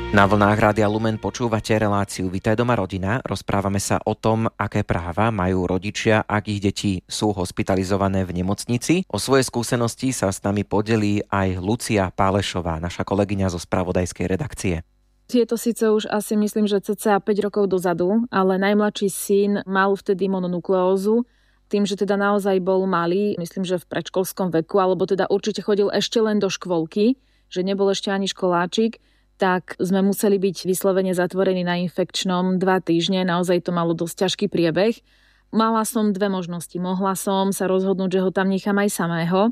Na vlnách Rádia Lumen počúvate reláciu Vitaj doma rodina. Rozprávame sa o tom, aké práva majú rodičia, ak ich deti sú hospitalizované v nemocnici. O svoje skúsenosti sa s nami podelí aj Lucia Pálešová, naša kolegyňa zo spravodajskej redakcie. Je to síce už asi myslím, že cca 5 rokov dozadu, ale najmladší syn mal vtedy mononukleózu. Tým, že teda naozaj bol malý, myslím, že v predškolskom veku, alebo teda určite chodil ešte len do škôlky, že nebol ešte ani školáčik, tak sme museli byť vyslovene zatvorení na infekčnom 2 týždne. Naozaj to malo dosť ťažký priebeh. Mala som 2 možnosti. Mohla som sa rozhodnúť, že ho tam nechám aj samého,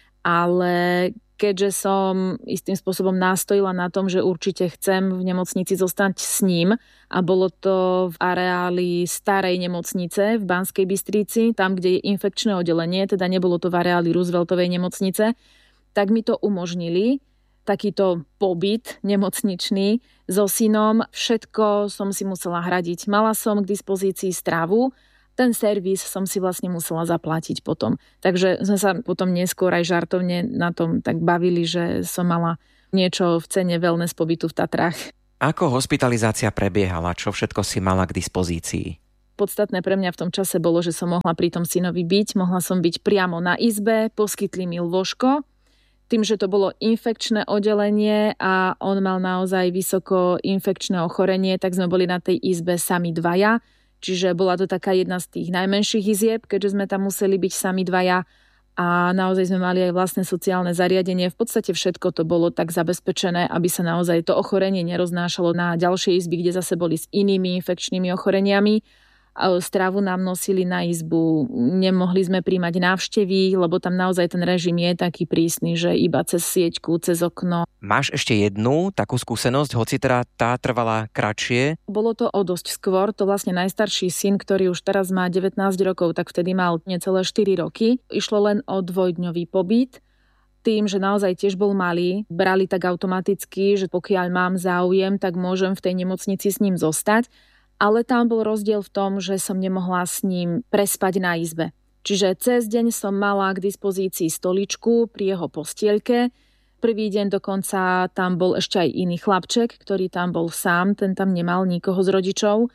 ale keďže som istým spôsobom nástojila na tom, že určite chcem v nemocnici zostať s ním a bolo to v areáli starej nemocnice v Banskej Bystrici, tam, kde je infekčné oddelenie, teda nebolo to v areáli Rooseveltovej nemocnice, tak mi to umožnili. Takýto pobyt nemocničný so synom, všetko som si musela hradiť. Mala som k dispozícii stravu, ten servis som si vlastne musela zaplatiť potom. Takže sme sa potom neskôr aj žartovne na tom tak bavili, že som mala niečo v cene wellness pobytu v Tatrách. Ako hospitalizácia prebiehala? Čo všetko si mala k dispozícii? Podstatné pre mňa v tom čase bolo, že som mohla pri tom synovi byť. Mohla som byť priamo na izbe, poskytli mi lôžko. Tým, že to bolo infekčné oddelenie a on mal naozaj vysoko infekčné ochorenie, tak sme boli na tej izbe sami dvaja. Čiže bola to taká jedna z tých najmenších izieb, keďže sme tam museli byť sami dvaja a naozaj sme mali aj vlastné sociálne zariadenie. V podstate všetko to bolo tak zabezpečené, aby sa naozaj to ochorenie neroznášalo na ďalšie izby, kde zase boli s inými infekčnými ochoreniami. Stravu nám nosili na izbu, nemohli sme príjmať návštevy, lebo tam naozaj ten režim je taký prísny, že iba cez sieťku, cez okno. Máš ešte jednu takú skúsenosť, hoci teda tá trvala kratšie? Bolo to o dosť skôr, to vlastne najstarší syn, ktorý už teraz má 19 rokov, tak vtedy mal necelé 4 roky. Išlo len o 2-dňový pobyt. Tým, že naozaj tiež bol malý, brali tak automaticky, že pokiaľ mám záujem, tak môžem v tej nemocnici s ním zostať. Ale tam bol rozdiel v tom, že som nemohla s ním prespať na izbe. Čiže cez deň som mala k dispozícii stoličku pri jeho postielke. Prvý deň dokonca tam bol ešte aj iný chlapček, ktorý tam bol sám, ten tam nemal nikoho z rodičov.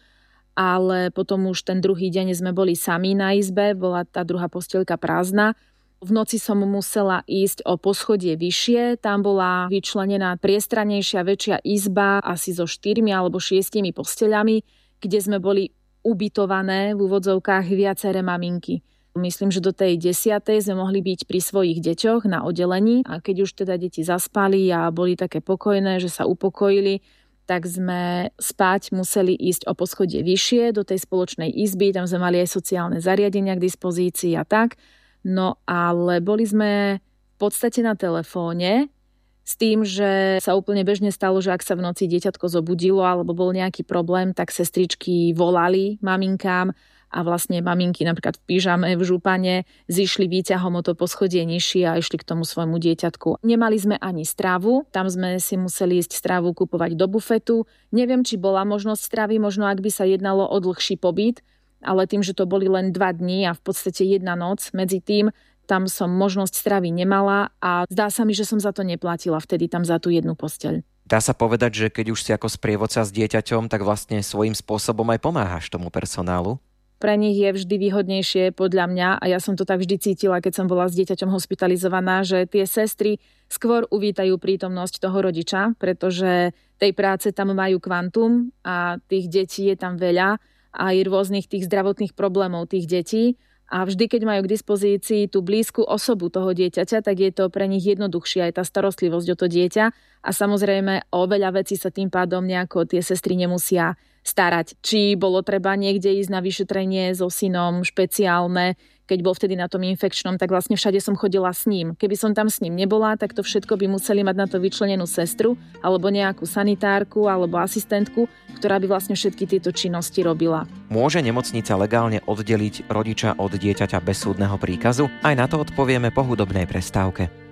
Ale potom už ten druhý deň sme boli sami na izbe, bola tá druhá postielka prázdna. V noci som musela ísť o poschodie vyššie, tam bola vyčlenená priestranejšia, väčšia izba, asi so 4 alebo 6 posteľami, kde sme boli ubytované v úvodzovkách viaceré maminky. Myslím, že do tej 10. sme mohli byť pri svojich deťoch na oddelení a keď už teda deti zaspali a boli také pokojné, že sa upokojili, tak sme spať museli ísť o poschodie vyššie do tej spoločnej izby, tam sme mali aj sociálne zariadenia k dispozícii a tak. No ale boli sme v podstate na telefóne, s tým, že sa úplne bežne stalo, že ak sa v noci dieťatko zobudilo alebo bol nejaký problém, tak sestričky volali maminkám a vlastne maminky napríklad v pyžame, v župane zišli výťahom o to poschodie nižšie a išli k tomu svojmu dieťatku. Nemali sme ani stravu, tam sme si museli ísť stravu kupovať do bufetu. Neviem, či bola možnosť stravy, možno ak by sa jednalo o dlhší pobyt, ale tým, že to boli len 2 dní a v podstate 1 noc medzi tým, tam som možnosť stravy nemala a zdá sa mi, že som za to neplatila vtedy tam za tú jednu posteľ. Dá sa povedať, že keď už si ako sprievodca s dieťaťom, tak vlastne svojím spôsobom aj pomáhaš tomu personálu? Pre nich je vždy výhodnejšie podľa mňa a ja som to tak vždy cítila, keď som bola s dieťaťom hospitalizovaná, že tie sestry skôr uvítajú prítomnosť toho rodiča, pretože tej práce tam majú kvantum a tých detí je tam veľa a aj rôznych tých zdravotných problémov tých detí. A vždy, keď majú k dispozícii tú blízku osobu toho dieťaťa, tak je to pre nich jednoduchšie aj tá starostlivosť o to dieťa. A samozrejme o veľa vecí sa tým pádom nejako tie sestry nemusia starať. Či bolo treba niekde ísť na vyšetrenie so synom špeciálne, keď bol vtedy na tom infekčnom, tak vlastne všade som chodila s ním. Keby som tam s ním nebola, tak to všetko by museli mať na to vyčlenenú sestru, alebo nejakú sanitárku, alebo asistentku, ktorá by vlastne všetky tieto činnosti robila. Môže nemocnica legálne oddeliť rodiča od dieťaťa bez súdneho príkazu? Aj na to odpovieme po hudobnej prestávke.